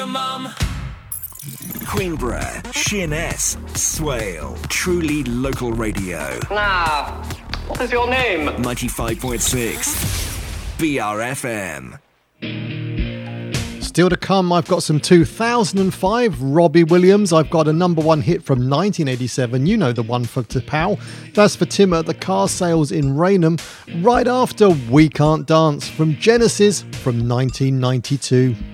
Queenborough, Sheerness, Swale, truly local radio. Now, what is your name? 95.6 BRFM. Still to come, I've got some 2005 Robbie Williams. I've got a number one hit from 1987. You know the one for T'Pau. That's for Tim at the car sales in Raynham. Right after We Can't Dance from Genesis from 1992.